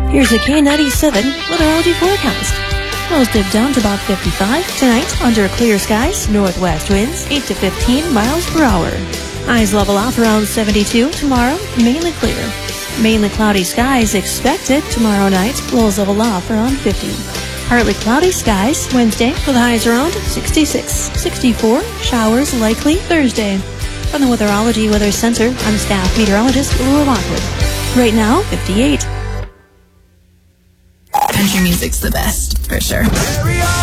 Here's the K97 meteorology forecast. Lows dip down to about 55. Tonight, under clear skies, northwest winds 8 to 15 miles per hour. Highs level off around 72. Tomorrow, mainly clear. Mainly cloudy skies expected tomorrow night. Lows level off around 50. Partly cloudy skies Wednesday with highs around 66. 64. Showers likely Thursday. From the Weatherology Weather Center, I'm staff meteorologist Laura Lockwood. Right now, 58. Country music's the best, for sure.